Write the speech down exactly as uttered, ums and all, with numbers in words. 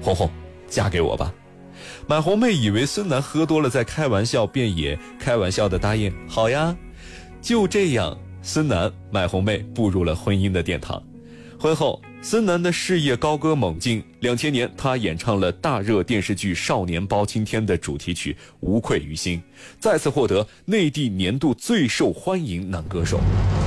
红红，嫁给我吧。买红妹以为孙楠喝多了在开玩笑，便也开玩笑的答应好呀。就这样，孙楠买红妹步入了婚姻的殿堂。婚后，孙楠的事业高歌猛进。两千年，他演唱了大热电视剧《少年包青天》的主题曲《无愧于心》，再次获得内地年度最受欢迎男歌手。